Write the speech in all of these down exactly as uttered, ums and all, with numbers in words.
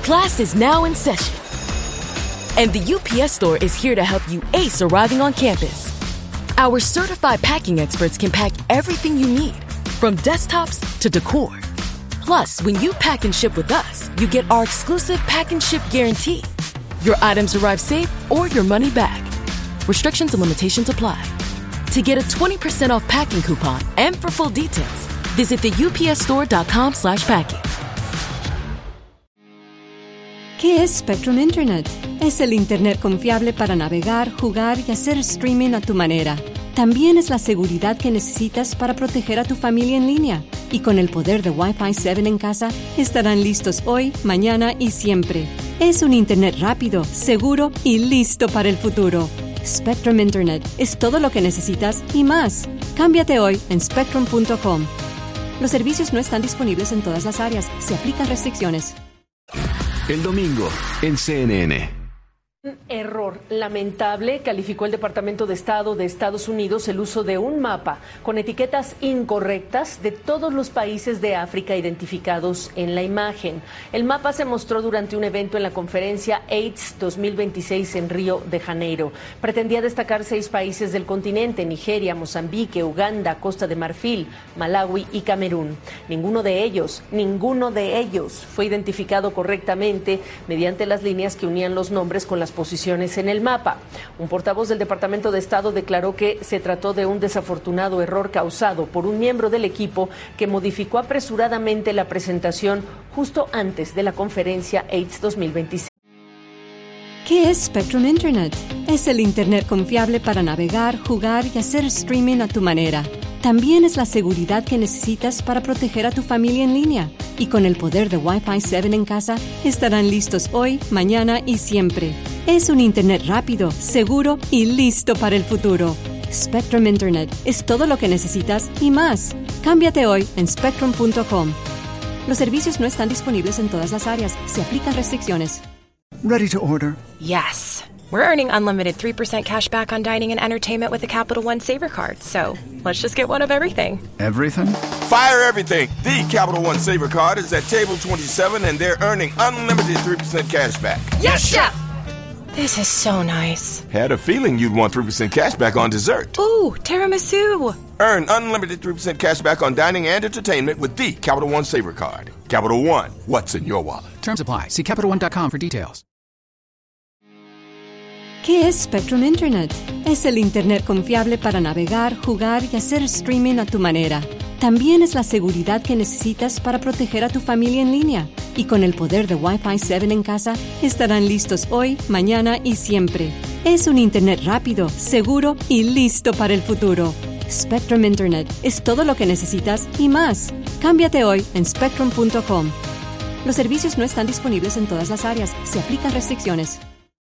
Class is now in session. And the U P S Store is here to help you ace arriving on campus. Our certified packing experts can pack everything you need, from desktops to decor. Plus, when you pack and ship with us, you get our exclusive pack and ship guarantee. Your items arrive safe or your money back. Restrictions and limitations apply. To get a twenty percent off packing coupon and for full details, visit the U P S store dot com slash packing. ¿Qué es Spectrum Internet? Es el Internet confiable para navegar, jugar y hacer streaming a tu manera. También es la seguridad que necesitas para proteger a tu familia en línea. Y con el poder de Wi-Fi siete en casa, estarán listos hoy, mañana y siempre. Es un Internet rápido, seguro y listo para el futuro. Spectrum Internet es todo lo que necesitas y más. Cámbiate hoy en spectrum punto com. Los servicios no están disponibles en todas las áreas. Se aplican restricciones. El domingo en C N N. Un error lamentable calificó el Departamento de Estado de Estados Unidos el uso de un mapa con etiquetas incorrectas de todos los países de África identificados en la imagen. El mapa se mostró durante un evento en la conferencia AIDS dos mil veintiséis en Río de Janeiro. Pretendía destacar seis países del continente: Nigeria, Mozambique, Uganda, Costa de Marfil, Malawi y Camerún. Ninguno de ellos, ninguno de ellos fue identificado correctamente mediante las líneas que unían los nombres con las posiciones en el mapa. Un portavoz del Departamento de Estado declaró que se trató de un desafortunado error causado por un miembro del equipo que modificó apresuradamente la presentación justo antes de la conferencia AIDS dos mil veintiséis. ¿Qué es Spectrum Internet? Es el Internet confiable para navegar, jugar y hacer streaming a tu manera. También es la seguridad que necesitas para proteger a tu familia en línea. Y con el poder de Wi-Fi siete en casa, estarán listos hoy, mañana y siempre. Es un Internet rápido, seguro y listo para el futuro. Spectrum Internet es todo lo que necesitas y más. Cámbiate hoy en spectrum punto com. Los servicios no están disponibles en todas las áreas. Se aplican restricciones. Ready to order? Yes. We're earning unlimited three percent cash back on dining and entertainment with the Capital One Saver Card. So let's just get one of everything. Everything? Fire everything. The Capital One Saver Card is at table twenty-seven and they're earning unlimited three percent cash back. Yes, Chef! This is so nice. Had a feeling you'd want three percent cash back on dessert. Ooh, tiramisu. Earn unlimited three percent cash back on dining and entertainment with the Capital One Saver Card. Capital One, what's in your wallet? Terms apply. See Capital One dot com for details. ¿Qué es Spectrum Internet? Es el Internet confiable para navegar, jugar y hacer streaming a tu manera. También es la seguridad que necesitas para proteger a tu familia en línea. Y con el poder de Wi-Fi siete en casa, estarán listos hoy, mañana y siempre. Es un Internet rápido, seguro y listo para el futuro. Spectrum Internet es todo lo que necesitas y más. Cámbiate hoy en spectrum punto com. Los servicios no están disponibles en todas las áreas. Se aplican restricciones.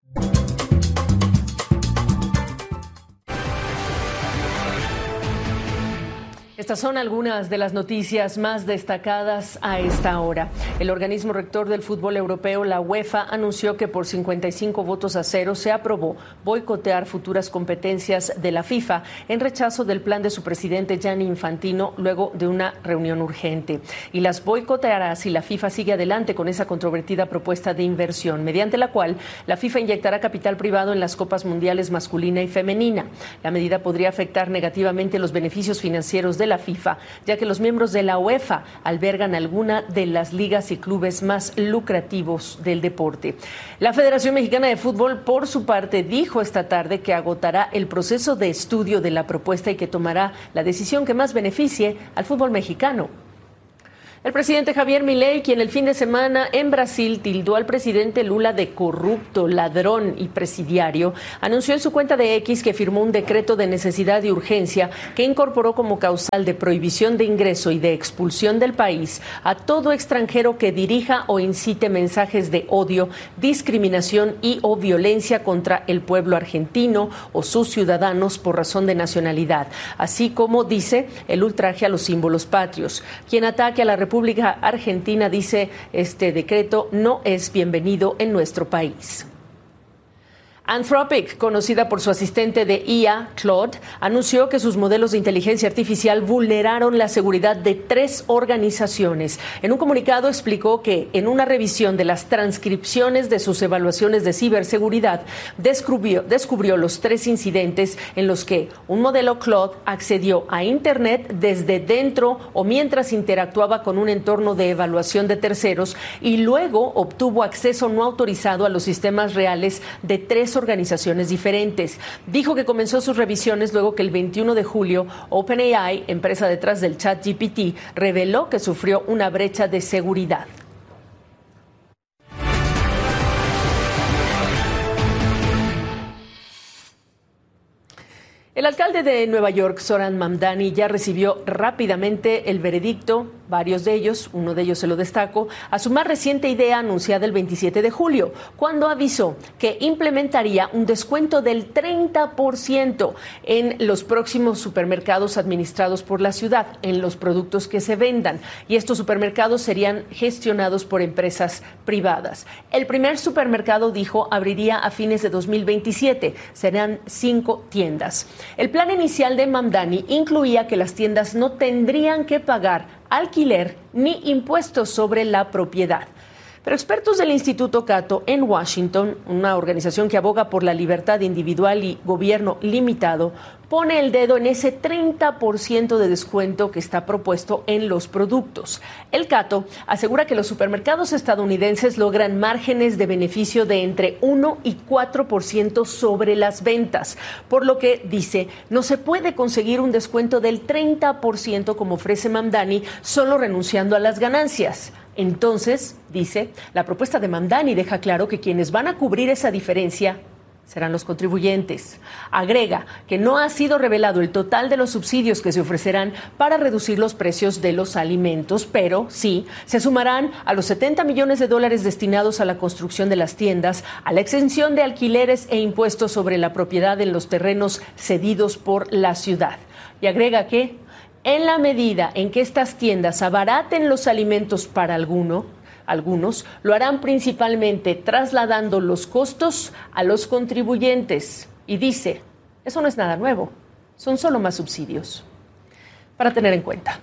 Estas son algunas de las noticias más destacadas a esta hora. El organismo rector del fútbol europeo, la UEFA, anunció que por cincuenta y cinco votos a cero se aprobó boicotear futuras competencias de la FIFA en rechazo del plan de su presidente Gianni Infantino luego de una reunión urgente. Y las boicoteará si la FIFA sigue adelante con esa controvertida propuesta de inversión, mediante la cual la FIFA inyectará capital privado en las copas mundiales masculina y femenina. La medida podría afectar negativamente los beneficios financieros de la FIFA, ya que los miembros de la UEFA albergan alguna de las ligas y clubes más lucrativos del deporte. La Federación Mexicana de Fútbol, por su parte, dijo esta tarde que agotará el proceso de estudio de la propuesta y que tomará la decisión que más beneficie al fútbol mexicano. El presidente Javier Milei, quien el fin de semana en Brasil tildó al presidente Lula de corrupto, ladrón y presidiario, anunció en su cuenta de X que firmó un decreto de necesidad y urgencia que incorporó como causal de prohibición de ingreso y de expulsión del país a todo extranjero que dirija o incite mensajes de odio, discriminación y o violencia contra el pueblo argentino o sus ciudadanos por razón de nacionalidad, así como, dice, el ultraje a los símbolos patrios. Quien ataque a la República Argentina, dice este decreto, no es bienvenido en nuestro país. Anthropic, conocida por su asistente de I A, Claude, anunció que sus modelos de inteligencia artificial vulneraron la seguridad de tres organizaciones. En un comunicado explicó que en una revisión de las transcripciones de sus evaluaciones de ciberseguridad, descubrió, descubrió los tres incidentes en los que un modelo Claude accedió a Internet desde dentro o mientras interactuaba con un entorno de evaluación de terceros y luego obtuvo acceso no autorizado a los sistemas reales de tres organizaciones diferentes. Dijo que comenzó sus revisiones luego que el veintiuno de julio OpenAI, empresa detrás del ChatGPT, reveló que sufrió una brecha de seguridad. El alcalde de Nueva York, Zoran Mamdani, ya recibió rápidamente el veredicto, varios de ellos, uno de ellos se lo destaco, a su más reciente idea anunciada el veintisiete de julio, cuando avisó que implementaría un descuento del treinta por ciento en los próximos supermercados administrados por la ciudad, en los productos que se vendan, y estos supermercados serían gestionados por empresas privadas. El primer supermercado, dijo, abriría a fines de dos mil veintisiete, serán cinco tiendas. El plan inicial de Mamdani incluía que las tiendas no tendrían que pagar alquiler ni impuestos sobre la propiedad. Pero expertos del Instituto Cato en Washington, una organización que aboga por la libertad individual y gobierno limitado, pone el dedo en ese treinta por ciento de descuento que está propuesto en los productos. El Cato asegura que los supermercados estadounidenses logran márgenes de beneficio de entre uno y cuatro por ciento sobre las ventas, por lo que, dice, no se puede conseguir un descuento del treinta por ciento como ofrece Mamdani solo renunciando a las ganancias. Entonces, dice, la propuesta de Mamdani deja claro que quienes van a cubrir esa diferencia serán los contribuyentes. Agrega que no ha sido revelado el total de los subsidios que se ofrecerán para reducir los precios de los alimentos, pero sí, se sumarán a los setenta millones de dólares destinados a la construcción de las tiendas, a la exención de alquileres e impuestos sobre la propiedad en los terrenos cedidos por la ciudad. Y agrega que en la medida en que estas tiendas abaraten los alimentos para alguno, algunos, lo harán principalmente trasladando los costos a los contribuyentes. Y dice, eso no es nada nuevo, son solo más subsidios. Para tener en cuenta.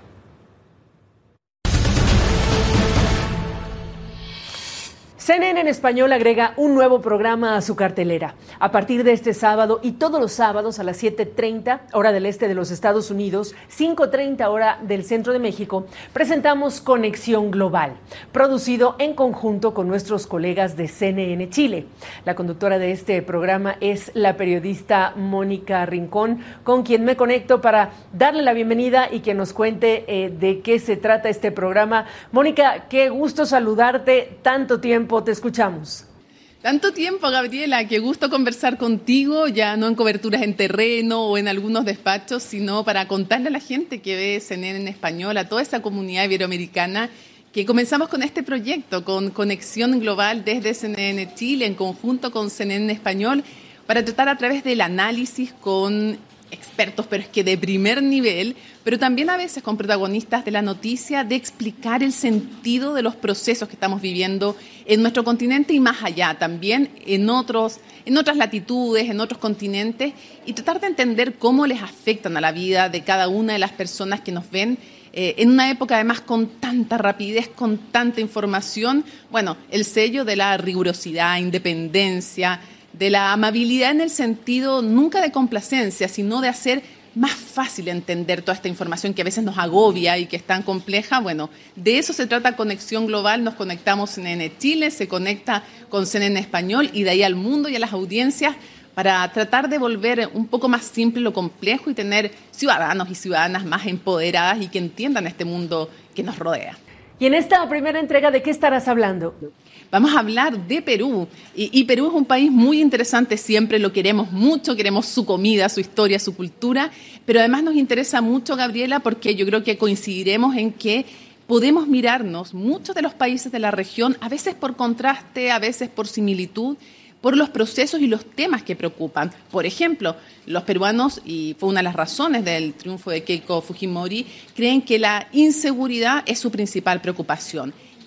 C N N en español agrega un nuevo programa a su cartelera. A partir de este sábado y todos los sábados a las siete treinta, hora del este de los Estados Unidos, cinco treinta, hora del centro de México, presentamos Conexión Global, producido en conjunto con nuestros colegas de C N N Chile. La conductora de este programa es la periodista Mónica Rincón, con quien me conecto para darle la bienvenida y que nos cuente eh, de qué se trata este programa. Mónica, qué gusto saludarte, tanto tiempo. Te escuchamos. Tanto tiempo, Gabriela, qué gusto conversar contigo, ya no en coberturas en terreno o en algunos despachos, sino para contarle a la gente que ve C N N en español, a toda esa comunidad iberoamericana, que comenzamos con este proyecto, con Conexión Global desde C N N Chile, en conjunto con C N N en español, para tratar a través del análisis con expertos, pero es que de primer nivel, pero también a veces con protagonistas de la noticia, de explicar el sentido de los procesos que estamos viviendo en nuestro continente y más allá, también en otros, en otras latitudes, en otros continentes, y tratar de entender cómo les afectan a la vida de cada una de las personas que nos ven eh, en una época además con tanta rapidez, con tanta información. Bueno, el sello de la rigurosidad, independencia, de la amabilidad en el sentido nunca de complacencia, sino de hacer más fácil entender toda esta información que a veces nos agobia y que es tan compleja. Bueno, de eso se trata Conexión Global. Nos conectamos C N N Chile, se conecta con C N N Español y de ahí al mundo y a las audiencias para tratar de volver un poco más simple lo complejo y tener ciudadanos y ciudadanas más empoderadas y que entiendan este mundo que nos rodea. Y en esta primera entrega, ¿de qué estarás hablando? Vamos a hablar de Perú, y, y Perú es un país muy interesante, siempre lo queremos mucho, queremos su comida, su historia, su cultura, pero además nos interesa mucho, Gabriela, porque yo creo que coincidiremos en que podemos mirarnos muchos de los países de la región, a veces por contraste, a veces por similitud, por los procesos y los temas que preocupan. Por ejemplo, los peruanos, y fue una de las razones del triunfo de Keiko Fujimori, creen que la inseguridad es su principal preocupación.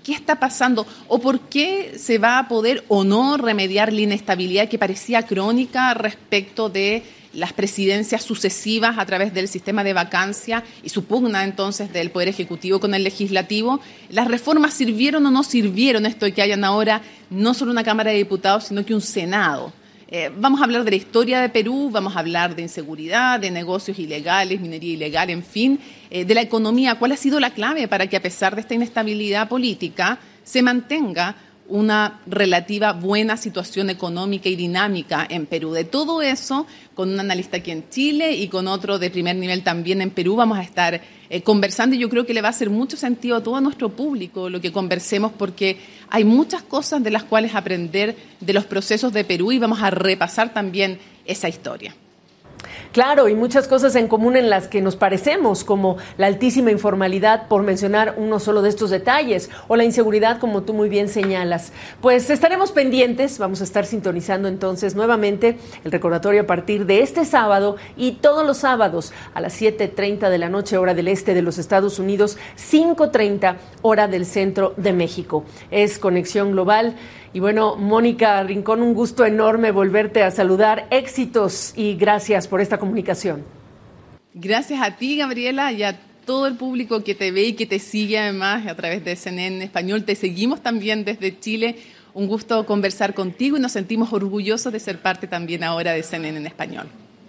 ¿Qué está pasando? ¿O por qué se va a poder o no remediar la inestabilidad que parecía crónica respecto de las presidencias sucesivas a través del sistema de vacancia y su pugna entonces del Poder Ejecutivo con el Legislativo? ¿Las reformas sirvieron o no sirvieron esto de que hayan ahora no solo una Cámara de Diputados, sino que un Senado? Eh, vamos a hablar de la historia de Perú, vamos a hablar de inseguridad, de negocios ilegales, minería ilegal, en fin, eh, de la economía. ¿Cuál ha sido la clave para que a pesar de esta inestabilidad política se mantenga una relativa buena situación económica y dinámica en Perú? De todo eso, con un analista aquí en Chile y con otro de primer nivel también en Perú, vamos a estar eh, conversando, y yo creo que le va a hacer mucho sentido a todo nuestro público lo que conversemos, porque hay muchas cosas de las cuales aprender de los procesos de Perú y vamos a repasar también esa historia. Claro, y muchas cosas en común en las que nos parecemos, como la altísima informalidad, por mencionar uno solo de estos detalles, o la inseguridad, como tú muy bien señalas. Pues estaremos pendientes, vamos a estar sintonizando entonces nuevamente el recordatorio a partir de este sábado y todos los sábados a las siete treinta de la noche, hora del este de los Estados Unidos, cinco treinta, hora del centro de México. Es Conexión Global. Y bueno, Mónica Rincón, un gusto enorme volverte a saludar. Éxitos y gracias por esta comunicación. Gracias a ti, Gabriela, y a todo el público que te ve y que te sigue además a través de C N N en español. Te seguimos también desde Chile. Un gusto conversar contigo y nos sentimos orgullosos de ser parte también ahora de C N N en español.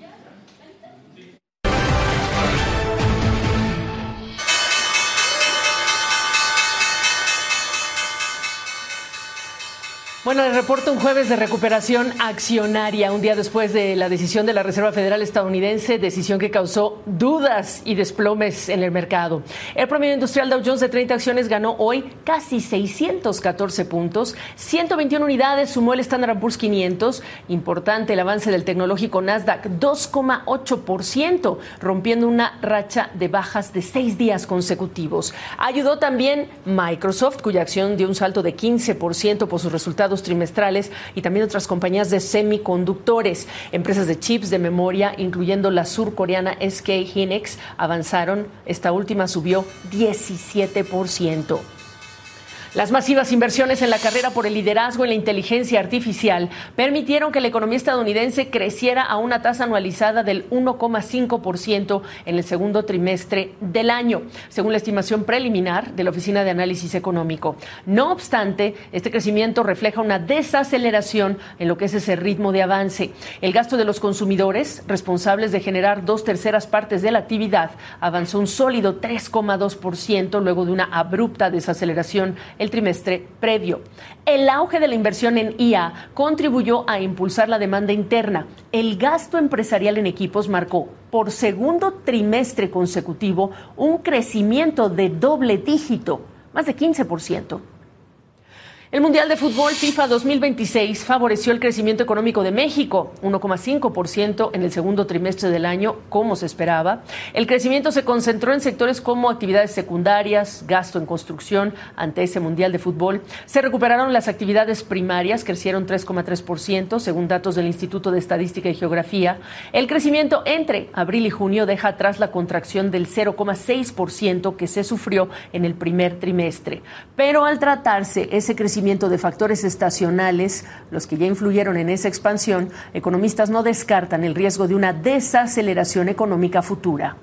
Bueno, les reporto un jueves de recuperación accionaria, un día después de la decisión de la Reserva Federal estadounidense, decisión que causó dudas y desplomes en el mercado. El promedio industrial Dow Jones de treinta acciones ganó hoy casi seiscientos catorce puntos, ciento veintiuna unidades sumó el Standard and Poor's quinientos, importante el avance del tecnológico Nasdaq, dos coma ocho por ciento, rompiendo una racha de bajas de seis días consecutivos. Ayudó también Microsoft, cuya acción dio un salto de quince por ciento por sus resultados trimestrales, y también otras compañías de semiconductores. Empresas de chips de memoria, incluyendo la surcoreana S K Hynix, avanzaron. Esta última subió diecisiete por ciento. Las masivas inversiones en la carrera por el liderazgo en la inteligencia artificial permitieron que la economía estadounidense creciera a una tasa anualizada del uno coma cinco por ciento en el segundo trimestre del año, según la estimación preliminar de la Oficina de Análisis Económico. No obstante, este crecimiento refleja una desaceleración en lo que es ese ritmo de avance. El gasto de los consumidores, responsables de generar dos terceras partes de la actividad, avanzó un sólido tres coma dos por ciento luego de una abrupta desaceleración el trimestre previo. El auge de la inversión en I A contribuyó a impulsar la demanda interna. El gasto empresarial en equipos marcó por segundo trimestre consecutivo un crecimiento de doble dígito, más de quince por ciento. El Mundial de Fútbol FIFA dos mil veintiséis favoreció el crecimiento económico de México, uno coma cinco por ciento en el segundo trimestre del año, como se esperaba. El crecimiento se concentró en sectores como actividades secundarias, gasto en construcción ante ese Mundial de Fútbol. Se recuperaron las actividades primarias, crecieron tres coma tres por ciento, según datos del Instituto de Estadística y Geografía. El crecimiento entre abril y junio deja atrás la contracción del cero coma seis por ciento que se sufrió en el primer trimestre. Pero al tratarse ese crecimiento de factores estacionales, los que ya influyeron en esa expansión, economistas no descartan el riesgo de una desaceleración económica futura.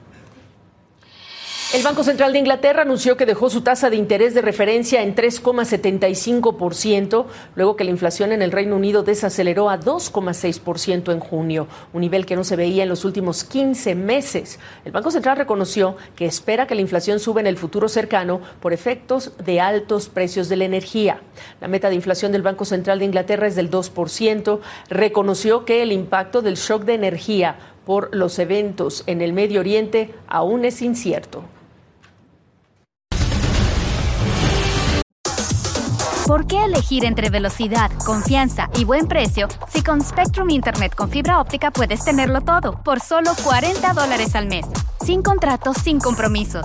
El Banco Central de Inglaterra anunció que dejó su tasa de interés de referencia en tres coma setenta y cinco por ciento, luego que la inflación en el Reino Unido desaceleró a dos coma seis por ciento en junio, un nivel que no se veía en los últimos quince meses. El Banco Central reconoció que espera que la inflación suba en el futuro cercano por efectos de altos precios de la energía. La meta de inflación del Banco Central de Inglaterra es del dos por ciento. Reconoció que el impacto del shock de energía por los eventos en el Medio Oriente aún es incierto. ¿Por qué elegir entre velocidad, confianza y buen precio si con Spectrum Internet con fibra óptica puedes tenerlo todo por solo cuarenta dólares al mes? Sin contratos, sin compromisos.